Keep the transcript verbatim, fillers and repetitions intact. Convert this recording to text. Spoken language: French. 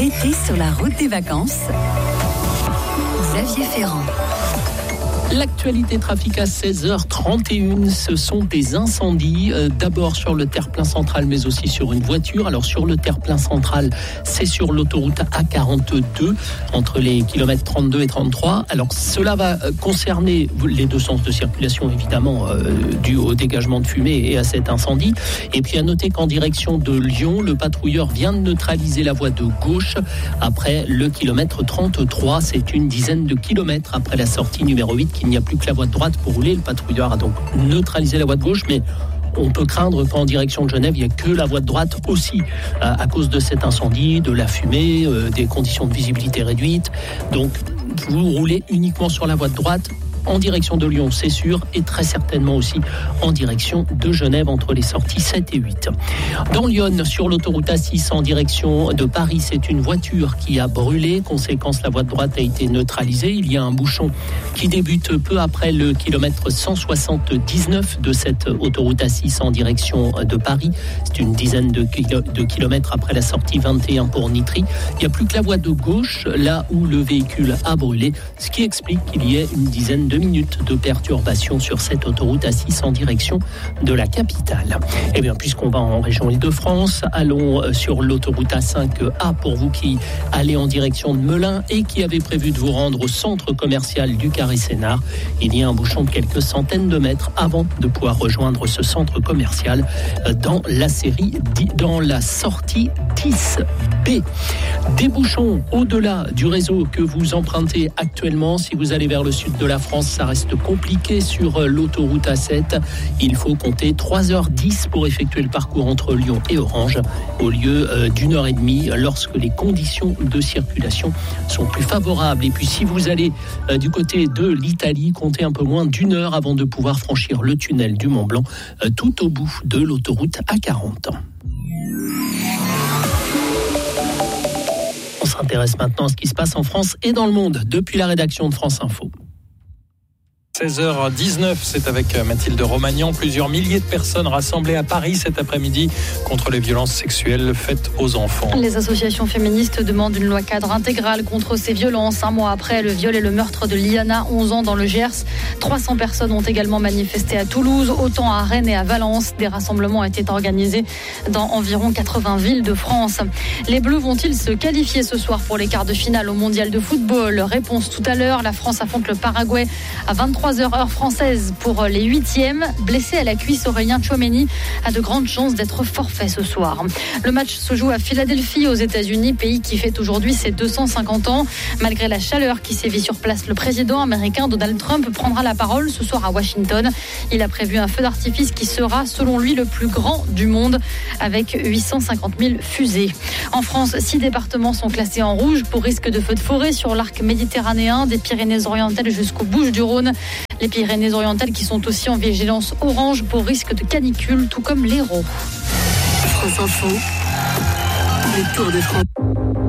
L'été sur la route des vacances. Xavier Ferrand. L'actualité trafic à seize heures trente et une, ce sont des incendies, euh, d'abord sur le terre-plein central, mais aussi sur une voiture. Alors sur le terre-plein central, c'est sur l'autoroute A quarante-deux, entre les kilomètres trente-deux et trente-trois. Alors cela va concerner les deux sens de circulation, évidemment, euh, dû au dégagement de fumée et à cet incendie. Et puis à noter qu'en direction de Lyon, le patrouilleur vient de neutraliser la voie de gauche après le kilomètre trente-trois. C'est une dizaine de kilomètres après la sortie numéro huit. Il n'y a plus que la voie de droite pour rouler. Le patrouilleur a donc neutralisé la voie de gauche, mais on peut craindre qu'en direction de Genève, il n'y a que la voie de droite aussi, à, à cause de cet incendie, de la fumée, euh, des conditions de visibilité réduites. Donc, vous roulez uniquement sur la voie de droite, en direction de Lyon, c'est sûr, et très certainement aussi en direction de Genève, entre les sorties sept et huit. Dans Lyon, sur l'autoroute A six, en direction de Paris, c'est une voiture qui a brûlé. Conséquence, la voie de droite a été neutralisée. Il y a un bouchon qui débute peu après le kilomètre cent soixante-dix-neuf de cette autoroute A six en direction de Paris. C'est une dizaine de, kilo- de kilomètres après la sortie vingt et un pour Nitry. Il n'y a plus que la voie de gauche, là où le véhicule a brûlé, ce qui explique qu'il y ait une dizaine de minutes de perturbation sur cette autoroute A six en direction de la capitale. Et bien, puisqu'on va en région Île-de-France, allons sur l'autoroute A cinq A pour vous qui allez en direction de Melun et qui avez prévu de vous rendre au centre commercial du Carré-Sénard. Il y a un bouchon de quelques centaines de mètres avant de pouvoir rejoindre ce centre commercial dans la série, dans la sortie dix B. Des bouchons au-delà du réseau que vous empruntez actuellement. Si vous allez vers le sud de la France, ça reste compliqué sur l'autoroute A sept. Il faut compter trois heures dix pour effectuer le parcours entre Lyon et Orange, au lieu euh, d'une heure et demie lorsque les conditions de circulation sont plus favorables. Et puis si vous allez euh, du côté de l'Italie, comptez un peu moins d'une heure avant de pouvoir franchir le tunnel du Mont-Blanc, euh, tout au bout de l'autoroute A quarante. On s'intéresse maintenant à ce qui se passe en France et dans le monde depuis la rédaction de France Info. seize heures dix-neuf, c'est avec Mathilde Romagnan. Plusieurs milliers de personnes rassemblées à Paris cet après-midi contre les violences sexuelles faites aux enfants. Les associations féministes demandent une loi cadre intégrale contre ces violences. Un mois après le viol et le meurtre de Liana, onze ans, dans le Gers. trois cents personnes ont également manifesté à Toulouse, autant à Rennes et à Valence. Des rassemblements étaient organisés dans environ quatre-vingts villes de France. Les Bleus vont-ils se qualifier ce soir pour les quarts de finale au mondial de football? Réponse tout à l'heure. La France affronte le Paraguay à vingt-trois heures heure française pour les huitièmes. Blessé à la cuisse, Aurélien Tchouaméni a de grandes chances d'être forfait ce soir. Le match se joue à Philadelphie, aux États-Unis, pays qui fête aujourd'hui ses deux cent cinquante ans. Malgré la chaleur qui sévit sur place, le président américain Donald Trump prendra la parole ce soir à Washington. Il a prévu un feu d'artifice qui sera, selon lui, le plus grand du monde, avec huit cent cinquante mille fusées. En France, six départements sont classés en rouge pour risque de feux de forêt sur l'arc méditerranéen, des Pyrénées-Orientales jusqu'aux Bouches-du-Rhône. Les Pyrénées-Orientales qui sont aussi en vigilance orange pour risque de canicule, tout comme l'Hérault. France Info, le Tour de France.